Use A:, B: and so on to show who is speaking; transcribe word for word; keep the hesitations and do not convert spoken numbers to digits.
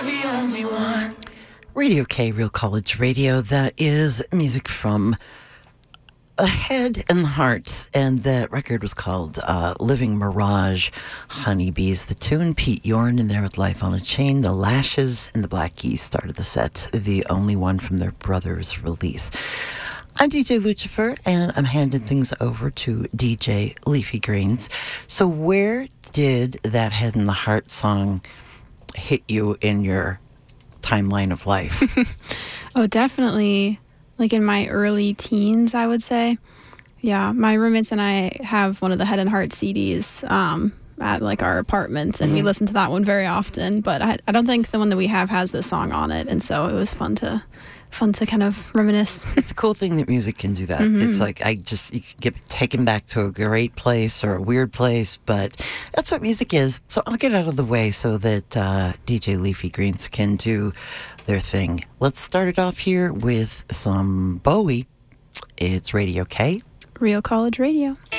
A: the only one.
B: Radio K, Real College Radio. That is music from The Head and the Heart, and that record was called uh, Living Mirage, Honeybees. The tune, Pete Yorn in there with Life on a Chain. The Lashes and the Black Keys started the set, the only one from their brother's release. I'm D J Lucifer, and I'm handing things over to D J Leafy Greens. So where did that Head and the Heart song hit you in your timeline of life?
C: Oh, definitely. Like in my early teens, I would say. Yeah, my roommates and I have one of the Head and Heart C Ds um, at like our apartment, and mm-hmm. we listen to that one very often. But I, I don't think the one that we have has this song on it, and so it was fun to fun to kind of reminisce.
B: It's a cool thing that music can do that. Mm-hmm. It's like I just you can get taken back to a great place or a weird place, but that's what music is. So I'll get out of the way so that uh, D J Leafy Greens can do their thing. Let's start it off here with some Bowie. It's Radio K.
C: Real College Radio.